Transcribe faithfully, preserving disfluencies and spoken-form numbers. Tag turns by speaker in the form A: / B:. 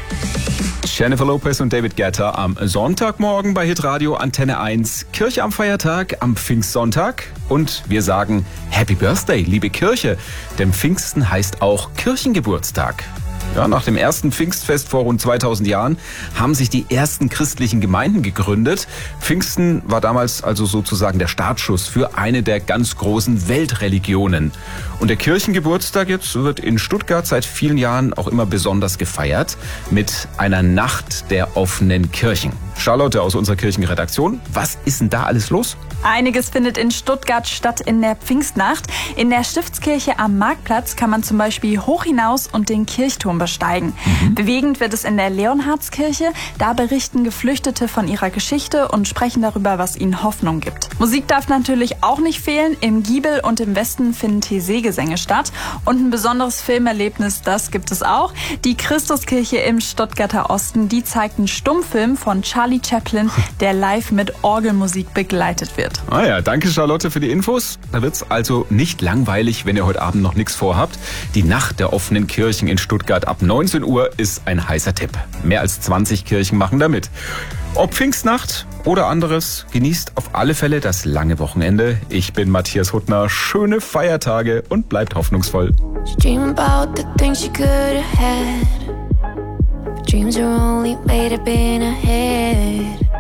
A: Jennifer Lopez und David Guetta am Sonntagmorgen bei Hitradio Antenne eins. Kirche am Feiertag, am Pfingstsonntag. Und wir sagen Happy Birthday, liebe Kirche. Denn Pfingsten heißt auch Kirchengeburtstag. Ja, nach dem ersten Pfingstfest vor rund zweitausend Jahren haben sich die ersten christlichen Gemeinden gegründet. Pfingsten war damals also sozusagen der Startschuss für eine der ganz großen Weltreligionen. Und der Kirchengeburtstag jetzt wird in Stuttgart seit vielen Jahren auch immer besonders gefeiert mit einer Nacht der offenen Kirchen. Charlotte aus unserer Kirchenredaktion, was ist denn da alles los?
B: Einiges findet in Stuttgart statt in der Pfingstnacht. In der Stiftskirche am Marktplatz kann man zum Beispiel hoch hinaus und den Kirchturm besteigen. Mhm. Bewegend wird es in der Leonhardskirche. Da berichten Geflüchtete von ihrer Geschichte und sprechen darüber, was ihnen Hoffnung gibt. Musik darf natürlich auch nicht fehlen. Im Giebel und im Westen finden T C-Gesänge statt. Und ein besonderes Filmerlebnis, das gibt es auch. Die Christuskirche im Stuttgarter Osten, die zeigt einen Stummfilm von Charlie Chaplin, der live mit Orgelmusik begleitet wird.
A: Ah ja, danke Charlotte für die Infos. Da wird's also nicht langweilig, wenn ihr heute Abend noch nichts vorhabt. Die Nacht der offenen Kirchen in Stuttgart ab neunzehn Uhr ist ein heißer Tipp. Mehr als zwanzig Kirchen machen da mit. Ob Pfingstnacht oder anderes, genießt auf alle Fälle das lange Wochenende. Ich bin Matthias Huttner. Schöne Feiertage und bleibt hoffnungsvoll.
C: Dream about the things you could have had. Dreams are only made up in a head.